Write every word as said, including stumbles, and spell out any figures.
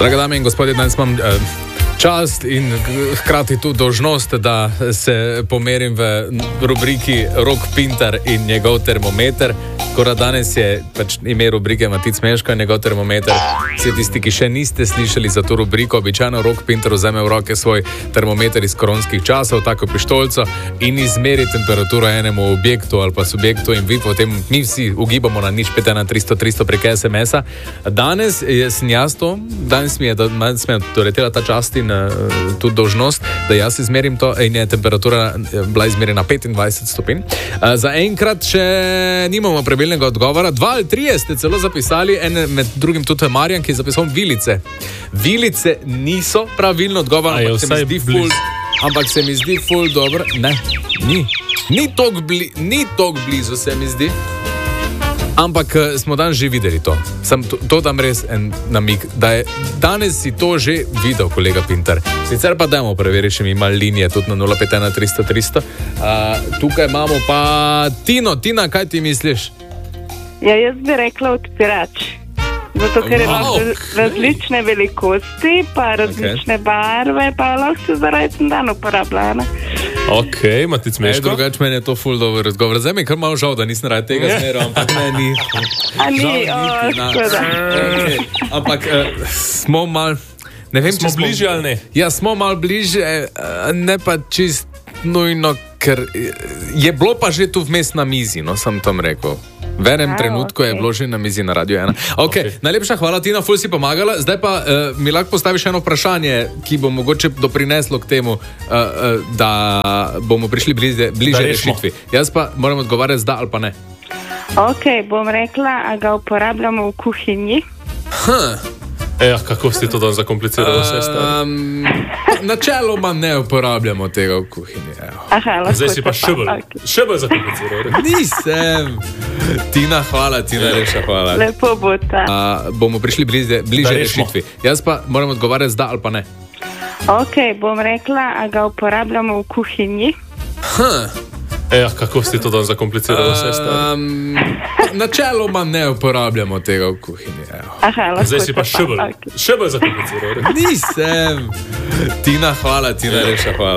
Drage dame in gospodje, danes imam eh, čast in hkrati tudi dolžnost, da se pomerim v rubriki Rok Pintar in njegov termometer. Skoraj danes je pač ime rubrike Matic Meško in njegov termometer. Vsi tisti, ki še niste slišali za to rubriko, običajno Rok Pintar vzame v roke svoj termometer iz koronskih časov, tako pištolco, in izmeri temperaturo enemu objektu ali pa subjektu in vi potem, mi vsi ugibamo na nič pet ena tristo tristo prek es em esa. Danes sem jaz to, danes mi je, danes mi je doletela ta čast in uh, tudi dolžnost, da jaz izmerim to in je temperatura bila izmerjena petindvajset stopinj. Uh, za enkrat še nimamo pravilnega odgovora. Dva ali trije ste celo zapisali, en med drugim tudi Marjan, ki je zapisal vilice. Vilice niso pravilno odgovor, ampak se mi zdi ful, ampak se mi zdi ful dobro. Ne, ni. Ni tok bli, ni tok blizu, se mi zdi. Ampak smo danes že videli to. Sam to, to dam res en namig, da je danes si to že videl, kolega Pintar. Sicer pa dajmo preveriti, če mi ima linije tudi na nula pet ena tristo tristo. Uh, tukaj imamo pa Tino. Tina, kaj ti misliš? Ja, jaz bi rekla odpirač. Zato, ker Wow. ima različne velikosti, pa različne okay. barve, pa lahko se za rojsten dan uporablja. Ne? Ok, Matic Ej, Meško. drugače meni je to ful dober razgovor. Zdaj mi je kar malo žal, da nisem rad tega zmeral, ampak ne, ni. A ni, Žal o, niti na- škoda. Okay. Ampak uh, smo mal, ne vem, Smo če smo bližje ali ne? Ja, smo mal bližje, uh, ne pa čist nujno, ker je bilo pa že tu vmes na mizi, no, sem tam rekel. V enem A, trenutku je okej. bilo že na mizi na Radio ena. Okay, okay. Najlepša hvala, Tina, ful si pomagala. Zdaj pa uh, mi lahko postaviš eno vprašanje, ki bo mogoče doprineslo k temu, uh, uh, da bomo prišli bliže, bliže Da rešimo. rešitvi. Jaz pa moram odgovarjati da ali pa ne. Ok, bom rekla, a ga uporabljamo v kuhinji. Huh. Ja, kako si to dan zakompliciralo vse stvari? Um, načeloma ne uporabljamo tega v kuhinji. Evo. Aha, lahko Zdaj si pa se še bolj, Ok. še bolj zakompliciralo. Nisem. Tina, hvala, Tina, lepša hvala. Lepo bo ta. Uh, bomo prišli bliže, bliže Da rešimo. rešitvi. Jaz pa moram odgovarjati da ali pa ne. Ok, bom rekla, a ga uporabljamo v kuhinji. Huh. Ja, kako si to dan zakompliciralo vse stvari? Um, načeloma ne uporabljamo tega v kuhinji. Evo. Aha, lahko Zdaj si pa se še bolj, Ok. še bolj zakompliciralo. Nisem. Tina, hvala, Tina, lepša hvala.